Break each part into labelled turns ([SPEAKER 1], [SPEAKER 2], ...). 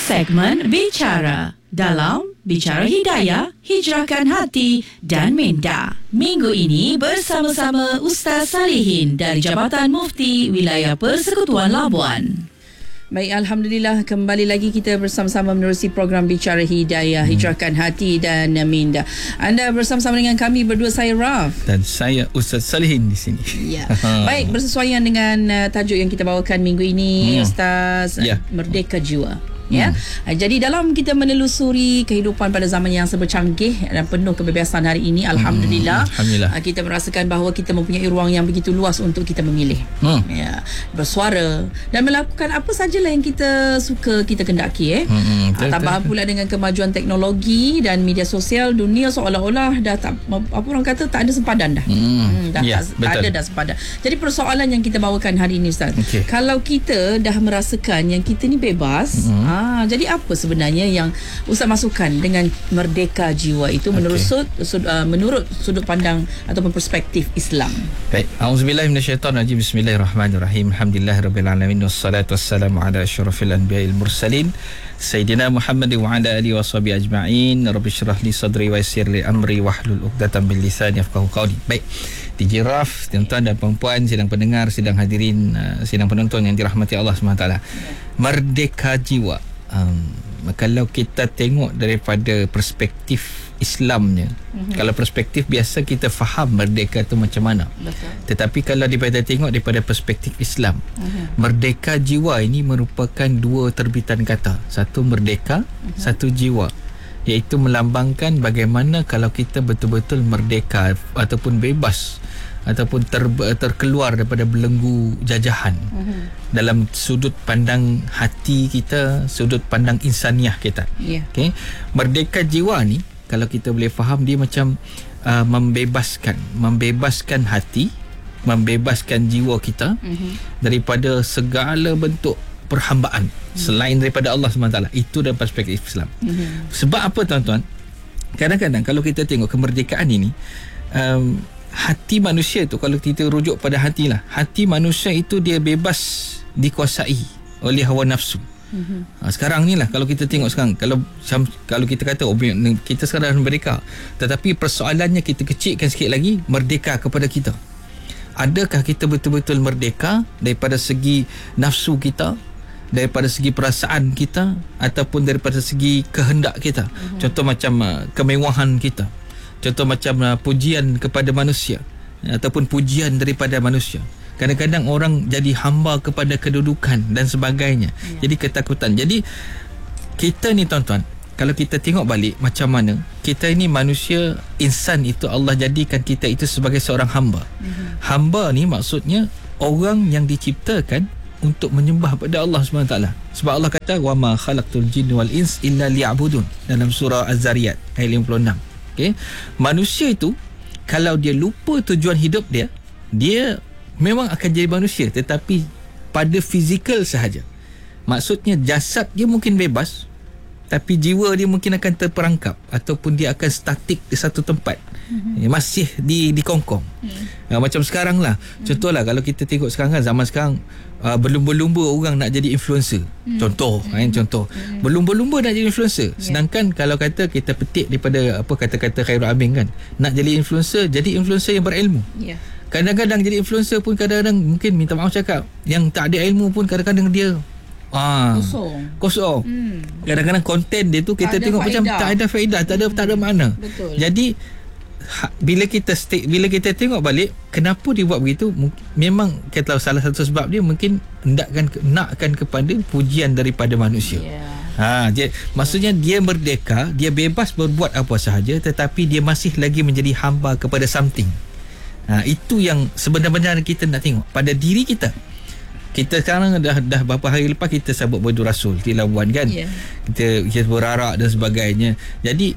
[SPEAKER 1] Segmen Bicara dalam Bicara Hidayah, Hijrahkan Hati dan Minda. Minggu ini bersama-sama Ustaz Salihin dari Jabatan Mufti Wilayah Persekutuan Labuan.
[SPEAKER 2] Baik, Alhamdulillah, kembali lagi kita bersama-sama menerusi program Bicara Hidayah, Hijrahkan Hati dan Minda. Anda bersama-sama dengan kami berdua, saya Raf
[SPEAKER 3] dan saya Ustaz Salihin di sini.
[SPEAKER 2] Ya. Baik, bersesuaian dengan tajuk yang kita bawakan minggu ini, Ustaz, Merdeka Jiwa. Ya. Jadi dalam kita menelusuri kehidupan pada zaman yang serba canggih dan penuh kebebasan hari ini, Alhamdulillah, kita merasakan bahawa kita mempunyai ruang yang begitu luas untuk kita memilih, ya, bersuara dan melakukan apa sajalah yang kita suka, kita kendaki. Tambah pula dengan kemajuan teknologi dan media sosial, dunia seolah-olah dah tak, apa orang kata, tak ada sempadan dah. Tak ada dah sempadan. Jadi persoalan yang kita bawakan hari ini, Ustaz, kalau kita dah merasakan yang kita ni bebas, jadi apa sebenarnya yang Ustaz masukkan dengan merdeka jiwa itu menurut sudut pandang ataupun perspektif Islam?
[SPEAKER 3] Baik, auzubillahi minasyaitonirrajim. Bismillahirrahmanirrahim. Alhamdulillahirabbil alamin wassalatu wassalamu ala asyrafil anbiya'il mursalin Sayyidina Muhammad wa ala alihi washabihi ajma'in. Rabbi shrah li sadri wa yassir li amri wahlul 'uqdatam min lisani yafqahu qawli. Baik, DJ Raf, tuan-tuan dan puan-puan, sidang pendengar, sidang hadirin, sidang penonton yang dirahmati Allah SWT. Merdeka jiwa. Kalau kita tengok daripada perspektif Islamnya, kalau perspektif biasa kita faham merdeka itu macam mana. Tetapi kalau kita tengok daripada perspektif Islam, merdeka jiwa ini merupakan dua terbitan kata. Satu merdeka, satu jiwa, iaitu melambangkan bagaimana kalau kita betul-betul merdeka ataupun bebas ataupun terkeluar daripada belenggu jajahan dalam sudut pandang hati kita, sudut pandang insaniah kita. Okay? Merdeka jiwa ni, kalau kita boleh faham, dia macam membebaskan hati, membebaskan jiwa kita daripada segala bentuk perhambaan selain daripada Allah SWT. Itu dalam perspektif Islam. Sebab apa, tuan-tuan? Kadang-kadang kalau kita tengok kemerdekaan ini, hati manusia tu, kalau kita rujuk pada hatilah, hati manusia itu dia bebas dikuasai oleh hawa nafsu. Sekarang ni lah, kalau kita tengok sekarang, kalau kita kata kita sekarang merdeka, tetapi persoalannya kita kecilkan sikit lagi, merdeka kepada kita. Adakah kita betul-betul merdeka daripada segi nafsu kita, daripada segi perasaan kita, ataupun daripada segi kehendak kita? Contoh macam kemewahan kita, contoh macam pujian kepada manusia ataupun pujian daripada manusia. Kadang-kadang orang jadi hamba kepada kedudukan dan sebagainya. Jadi ketakutan. Jadi kita ni, tuan-tuan, kalau kita tengok balik macam mana kita ini manusia, insan itu Allah jadikan kita itu sebagai seorang hamba. Hamba ni maksudnya orang yang diciptakan untuk menyembah pada Allah SWT. Sebab Allah kata wa ma khalaqtul jinna wal ins illa liya'budun, dalam surah Az-Zariyat ayat 56. Manusia itu kalau dia lupa tujuan hidup dia, dia memang akan jadi manusia tetapi pada fizikal sahaja. Maksudnya jasad dia mungkin bebas, tapi jiwa dia mungkin akan terperangkap ataupun dia akan statik di satu tempat, masih dikongkong. Macam sekarang lah, contohlah kalau kita tengok sekarang kan, zaman sekarang berlumba-lumba orang nak jadi influencer. Contoh, berlumba-lumba nak jadi influencer. Sedangkan kalau kata kita petik daripada apa kata-kata Khairul Amin kan, nak jadi influencer, jadi influencer yang berilmu. Kadang-kadang jadi influencer pun kadang-kadang mungkin, minta maaf cakap, yang tak ada ilmu pun kadang-kadang dia kosong. Kadang-kadang konten dia tu kita tengok macam tak ada faedah, tak ada makna. Jadi bila kita tengok balik kenapa dia buat begitu, memang kita tahu salah satu sebab dia mungkin nakkan kepada pujian daripada manusia. Maksudnya dia merdeka, dia bebas berbuat apa sahaja, tetapi dia masih lagi menjadi hamba kepada something. Itu yang sebenarnya kita nak tengok pada diri kita. Kita sekarang dah berapa hari lepas kita sabut Baitul Rasul di Labuan kan, kita berarak dan sebagainya. Jadi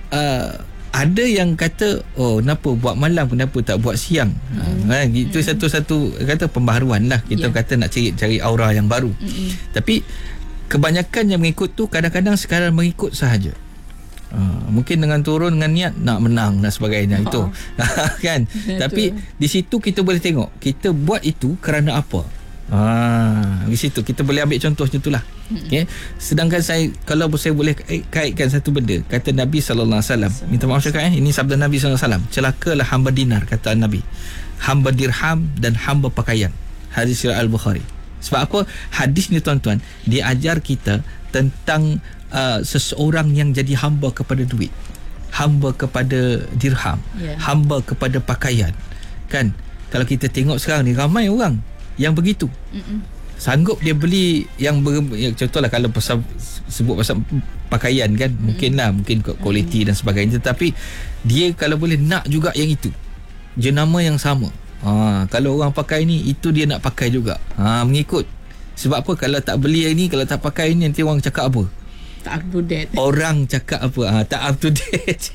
[SPEAKER 3] ada yang kata, kenapa buat malam, kenapa tak buat siang? Itu satu kata pembaharuan lah. Kita kata nak cari aura yang baru. Tapi kebanyakan yang mengikut tu kadang-kadang sekarang mengikut sahaja. Mungkin dengan turun dengan niat nak menang dan sebagainya. Itu kan. Tapi di situ kita boleh tengok kita buat itu kerana apa. Di situ kita boleh ambil contoh macam itulah. Okay. Sedangkan kalau saya boleh kaitkan satu benda, kata Nabi SAW, minta maaf cakap ini sabda Nabi SAW, celakalah hamba dinar, kata Nabi, hamba dirham dan hamba pakaian. Hadis riwayat Al-Bukhari. Sebab apa? Hadis ni tuan-tuan, dia ajar kita tentang seseorang yang jadi hamba kepada duit, hamba kepada dirham, hamba kepada pakaian. Kan? Kalau kita tengok sekarang ni, ramai orang yang begitu. Sanggup dia beli yang contohlah kalau sebut pasal pakaian kan, mungkin kualiti dan sebagainya, tetapi dia kalau boleh nak juga yang itu, jenama yang sama. Kalau orang pakai ni, itu dia nak pakai juga. Mengikut. Sebab apa? Kalau tak beli yang ni, kalau tak pakai ni, nanti orang cakap apa?
[SPEAKER 2] Tak up to date.
[SPEAKER 3] Orang cakap apa? Tak up to date.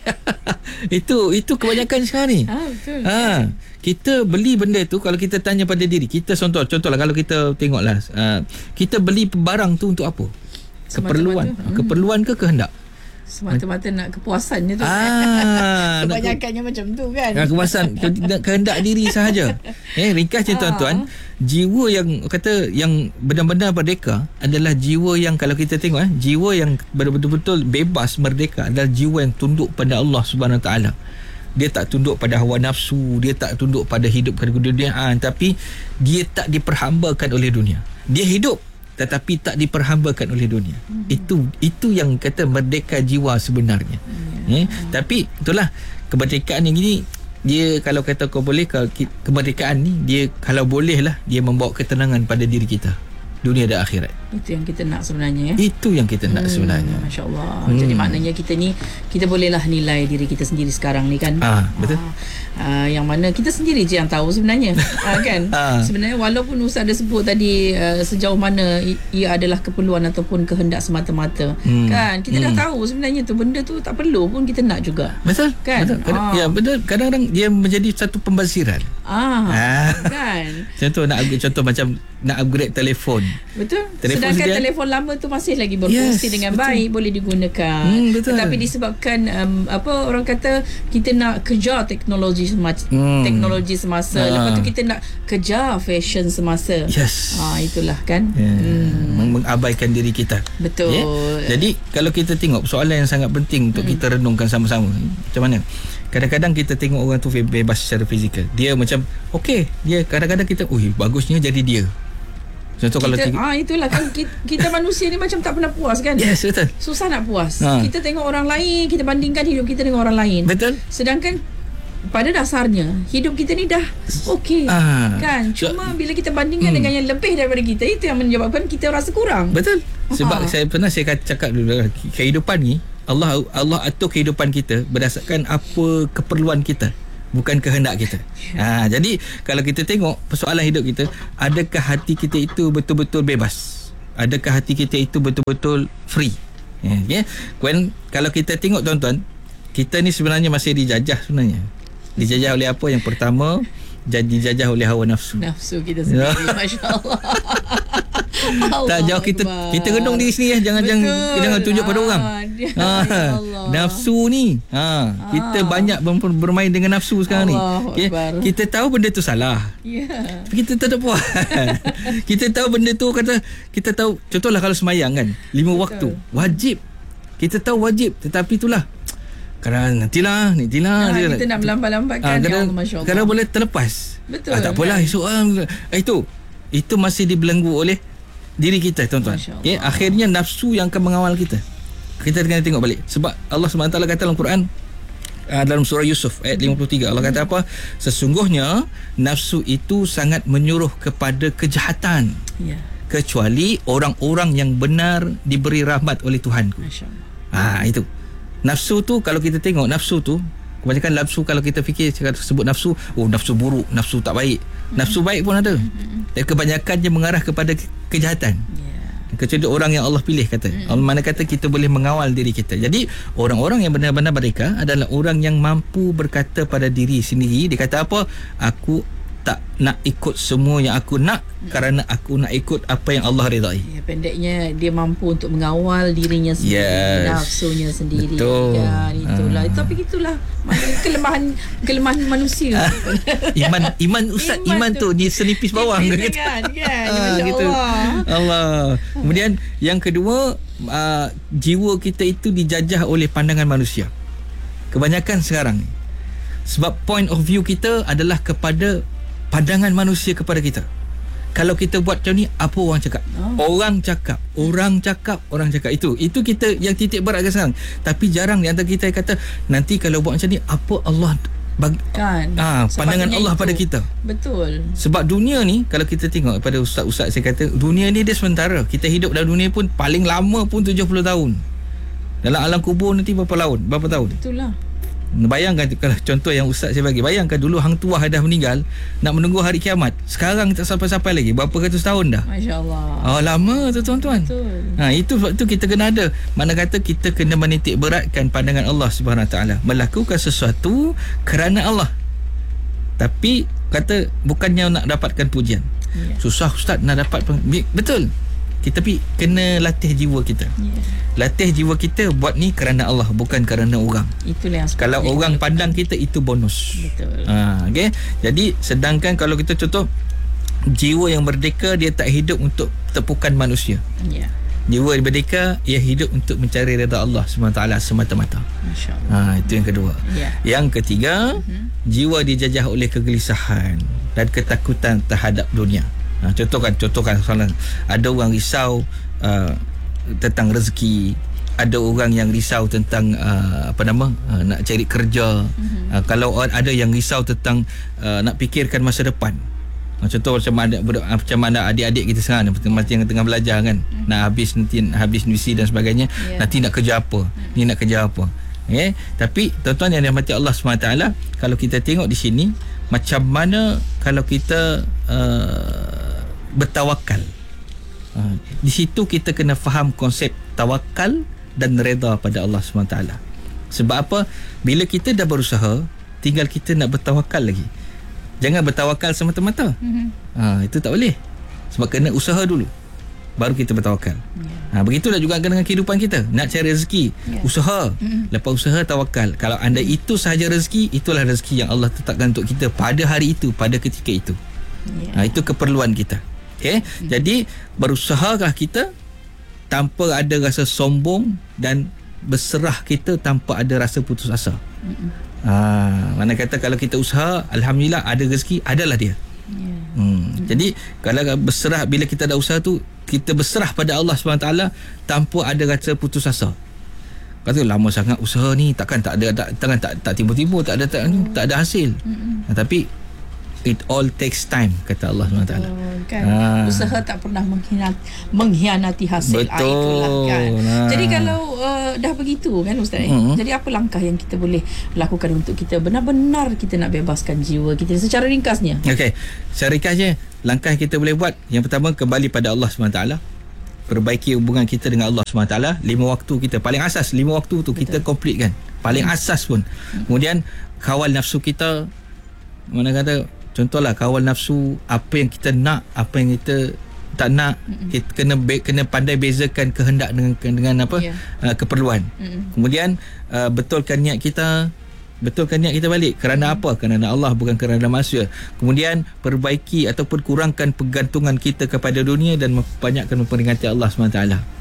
[SPEAKER 3] Itu kebanyakan sekarang ni.
[SPEAKER 2] Betul.
[SPEAKER 3] Kita beli benda tu, kalau kita tanya pada diri kita, contohlah kalau kita tengoklah, kita beli barang tu untuk apa? Keperluan ke kehendak?
[SPEAKER 2] Semata-mata nak kepuasan je tu. Kebanyakannya macam tu kan.
[SPEAKER 3] Kepuasan, kehendak diri sahaja. Ringkasnya tuan-tuan, jiwa yang benar-benar merdeka adalah jiwa yang, kalau kita tengok jiwa yang betul-betul bebas merdeka adalah jiwa yang tunduk pada Allah Subhanahu Wa Taala. Dia tak tunduk pada hawa nafsu, dia tak tunduk pada hidup keduniaan, tapi dia tak diperhambakan oleh dunia. Dia hidup tetapi tak diperhambakan oleh dunia. Itu yang kata merdeka jiwa sebenarnya. Tapi itulah kemerdekaan yang ini, dia kalau kata kau boleh, kemerdekaan ni dia kalau boleh lah, dia membawa ketenangan pada diri kita, dunia dan akhirat.
[SPEAKER 2] Itu yang kita nak sebenarnya.
[SPEAKER 3] Itu yang kita nak sebenarnya.
[SPEAKER 2] Masya-Allah. Jadi maknanya kita bolehlah nilai diri kita sendiri sekarang ni kan.
[SPEAKER 3] Betul.
[SPEAKER 2] Yang mana kita sendiri je yang tahu sebenarnya. Kan? Sebenarnya walaupun Ustaz ada sebut tadi sejauh mana ia adalah keperluan ataupun kehendak semata-mata. Kan? Kita dah tahu sebenarnya tu benda tu tak perlu pun kita nak juga.
[SPEAKER 3] Betul.
[SPEAKER 2] Kan?
[SPEAKER 3] Betul. Ya, betul. Kadang-kadang dia menjadi satu pembaziran.
[SPEAKER 2] Kan?
[SPEAKER 3] Contoh macam nak upgrade telefon.
[SPEAKER 2] Betul. Sedangkan telefon lama tu masih lagi berfungsi dengan baik, boleh digunakan. Tetapi disebabkan orang kata kita nak kejar teknologi semasa, lepas tu kita nak kejar fashion semasa. Itulah kan.
[SPEAKER 3] Mengabaikan diri kita.
[SPEAKER 2] Betul.
[SPEAKER 3] Jadi kalau kita tengok soalan yang sangat penting untuk kita renungkan sama-sama, macam mana? Kadang-kadang kita tengok orang tu bebas secara fizikal, dia macam dia kadang-kadang kita bagusnya jadi dia. Contoh kalau
[SPEAKER 2] itulah kan kita manusia ni macam tak pernah puas kan.
[SPEAKER 3] Yes, betul.
[SPEAKER 2] Susah nak puas. Kita tengok orang lain, kita bandingkan hidup kita dengan orang lain.
[SPEAKER 3] Betul.
[SPEAKER 2] Sedangkan pada dasarnya hidup kita ni dah okey. Kan? Cuma bila kita bandingkan dengan yang lebih daripada kita, itu yang menyebabkan kita rasa kurang.
[SPEAKER 3] Betul. Sebab saya cakap dulu, kehidupan ni Allah atur kehidupan kita berdasarkan apa keperluan kita, bukan kehendak kita. Jadi kalau kita tengok persoalan hidup kita, adakah hati kita itu betul-betul bebas? Adakah hati kita itu betul-betul free? Kalau kita tengok tuan-tuan, kita ni sebenarnya masih dijajah sebenarnya. Dijajah oleh apa? Yang pertama, dijajah oleh hawa nafsu.
[SPEAKER 2] Nafsu kita sendiri. Masya-Allah.
[SPEAKER 3] Tak jauh kita renung diri sendiri, jangan tunjuk pada orang. Nafsu ni kita banyak bermain dengan nafsu sekarang ni. Kita tahu benda tu salah, tapi kita tak ada puas. Kita tahu benda tu, kita tahu, contohlah kalau semayang kan 5 waktu wajib, kita tahu wajib, tetapi itulah kadang nantilah
[SPEAKER 2] kita nak melambat-lambatkan. Masya-Allah, kadang
[SPEAKER 3] boleh terlepas.
[SPEAKER 2] Betul.
[SPEAKER 3] Tak apalah, esok itu masih dibelenggu oleh diri kita, tuan-tuan. Akhirnya nafsu yang akan mengawal kita. Kita kena tengok balik. Sebab Allah SWT kata dalam Quran, dalam surah Yusuf ayat 53, Allah kata apa? Sesungguhnya nafsu itu sangat menyuruh kepada kejahatan, kecuali orang-orang yang benar diberi rahmat oleh Tuhanku. Itu nafsu tu. Kalau kita tengok nafsu tu, kebanyakan nafsu, kalau kita fikir sebut nafsu, nafsu buruk, nafsu tak baik. Nafsu baik pun ada. Dan kebanyakannya mengarah kepada kejahatan. Kecuali orang yang Allah pilih, kata. Allah mana kata kita boleh mengawal diri kita. Jadi orang-orang yang benar-benar mereka adalah orang yang mampu berkata pada diri sendiri. Dia kata apa? Aku tak nak ikut semua yang aku nak, kerana aku nak ikut apa yang Allah redai.
[SPEAKER 2] Ya, pendeknya dia mampu untuk mengawal dirinya sendiri, nafsunya sendiri.
[SPEAKER 3] Betul.
[SPEAKER 2] Kan, itulah. Tapi itulah kelemahan manusia.
[SPEAKER 3] Iman Ustaz, iman tu di senipis bawah gitu.
[SPEAKER 2] Kan.
[SPEAKER 3] Gitu. Allah. Kemudian yang kedua, jiwa kita itu dijajah oleh pandangan manusia. Kebanyakan sekarang ni. Sebab point of view kita adalah kepada pandangan manusia kepada kita. Kalau kita buat macam ni, apa orang cakap? Orang cakap. Itu kita yang titik berat sekarang. Tapi jarang di antara kita yang kata, nanti kalau buat macam ni, apa Allah pandangan Allah pada kita.
[SPEAKER 2] Betul.
[SPEAKER 3] Sebab dunia ni, kalau kita tengok pada ustaz-ustaz, saya kata dunia ni dia sementara. Kita hidup dalam dunia pun paling lama pun 70 tahun. Dalam alam kubur nanti berapa tahun?
[SPEAKER 2] Itulah.
[SPEAKER 3] Bayangkan kalau contoh yang ustaz saya bagi, bayangkan dulu hang tuah dah meninggal, nak menunggu hari kiamat. Sekarang tak sampai-sampai lagi, berapa ratus tahun dah.
[SPEAKER 2] Masya-Allah.
[SPEAKER 3] Lama tu tuan-tuan.
[SPEAKER 2] Betul.
[SPEAKER 3] Itu sebab tu kita kena ada, mana kata kita kena menitik beratkan pandangan Allah Subhanahu taala, melakukan sesuatu kerana Allah. Tapi kata bukannya nak dapatkan pujian. Susah ustaz nak dapat betul. Tapi kena latih jiwa kita. Latih jiwa kita buat ni kerana Allah, bukan kerana orang.
[SPEAKER 2] Itulah yang
[SPEAKER 3] kalau orang pandang kita, itu bonus.
[SPEAKER 2] Betul.
[SPEAKER 3] Okay? Jadi sedangkan kalau kita contoh, jiwa yang merdeka dia tak hidup untuk tepukan manusia. Jiwa yang merdeka ia hidup untuk mencari redha Allah SWT semata-mata. Masya-Allah. Itu yang kedua. Yang ketiga, jiwa dijajah oleh kegelisahan dan ketakutan terhadap dunia. Contohkan ada orang risau tentang rezeki, ada orang yang risau tentang nak cari kerja. Kalau ada yang risau tentang nak fikirkan masa depan. Contoh macam mana adik-adik kita sekarang yang tengah belajar kan, nak habis universiti dan sebagainya, nanti nak kerja apa, ni nak kerja apa. Tapi tuan-tuan yang dirahmati Allah SWT, kalau kita tengok di sini, macam mana kalau kita bertawakal. Di situ kita kena faham konsep tawakal dan redha pada Allah SWT. Sebab apa? Bila kita dah berusaha, tinggal kita nak bertawakal lagi. Jangan bertawakal semata-mata. Itu tak boleh. Sebab kena usaha dulu, baru kita bertawakal. Begitulah juga dengan kehidupan kita. Nak cari rezeki, usaha. Lepas usaha, tawakal. Kalau anda itu sahaja rezeki, itulah rezeki yang Allah tetapkan untuk kita pada hari itu, pada ketika itu. Itu keperluan kita. Jadi berusahakah kita tanpa ada rasa sombong, dan berserah kita tanpa ada rasa putus asa. Mana kata kalau kita usaha, alhamdulillah ada rezeki, adalah dia. Jadi kalau berserah, bila kita dah usaha tu, kita berserah pada Allah SWT tanpa ada rasa putus asa. Kata lama sangat usaha ni, takkan tak tiba-tiba tak ada hasil. Tapi it all takes time, kata Allah SWT.
[SPEAKER 2] Usaha tak pernah mengkhianati hasil. Itulah kan. Jadi kalau dah begitu kan Ustaz, jadi apa langkah yang kita boleh lakukan untuk kita benar-benar kita nak bebaskan jiwa kita secara ringkasnya?
[SPEAKER 3] Secara ringkasnya, langkah yang kita boleh buat, yang pertama, kembali pada Allah SWT. Perbaiki hubungan kita dengan Allah SWT. 5 waktu kita, paling asas 5 waktu tu kita complete kan, paling asas pun. Kemudian kawal nafsu kita. Mana kata, contohlah kawal nafsu, apa yang kita nak, apa yang kita tak nak. Kita kena pandai bezakan kehendak dengan keperluan. Kemudian betulkan niat kita balik. Kerana apa? Kerana Allah, bukan kerana manusia. Kemudian perbaiki ataupun kurangkan pergantungan kita kepada dunia dan banyakkan memperingati Allah SWT.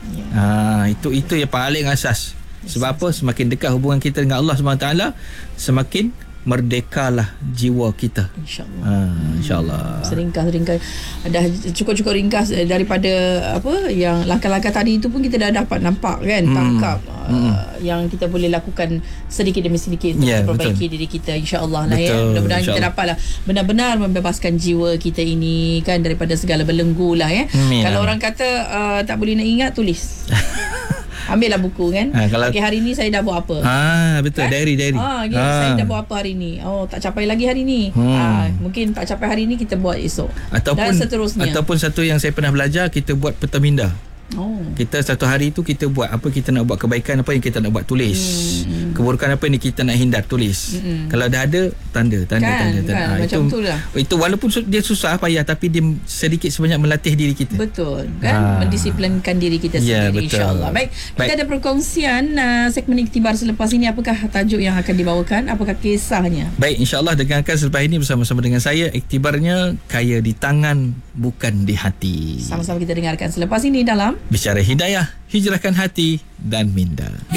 [SPEAKER 3] Itu yang paling asas. Sebab apa? Semakin dekat hubungan kita dengan Allah SWT, semakin merdekalah jiwa kita. InsyaAllah.
[SPEAKER 2] Seringkas dah cukup ringkas daripada yang langkah-langkah tadi itu pun kita dah dapat nampak kan, tangkap yang kita boleh lakukan sedikit demi sedikit untuk perbaiki diri kita, insyaAllah lah. Mudah-mudahan kita dapatlah benar-benar membebaskan jiwa kita ini kan daripada segala belenggu lah. Kalau orang kata tak boleh nak ingat, tulis. Ambillah buku kan. Kalau hari ni saya dah buat apa.
[SPEAKER 3] Betul, kan? Diary.
[SPEAKER 2] Saya dah buat apa hari ni. Tak capai lagi hari ni. Mungkin tak capai hari ni, kita buat esok. Dan seterusnya.
[SPEAKER 3] Ataupun satu yang saya pernah belajar, kita buat peta minda. Kita satu hari tu kita buat apa kita nak buat, kebaikan apa yang kita nak buat, tulis. Keburukan apa yang kita nak hindar, tulis. Kalau dah ada, tanda.
[SPEAKER 2] Macam tu lah.
[SPEAKER 3] Itu walaupun dia susah payah, tapi dia sedikit sebanyak melatih diri kita.
[SPEAKER 2] Betul kan, mendisiplinkan diri kita sendiri, insya-Allah. Baik, kita ada perkongsian segmen iktibar selepas ini. Apakah tajuk yang akan dibawakan, apakah kisahnya? Baik,
[SPEAKER 3] insya-Allah dengarkan selepas ini bersama-sama dengan saya. Iktibarnya kaya di tangan, bukan di hati.
[SPEAKER 2] Sama-sama kita dengarkan selepas ini dalam
[SPEAKER 3] Bicara Hidayah, hijrahkan hati dan minda.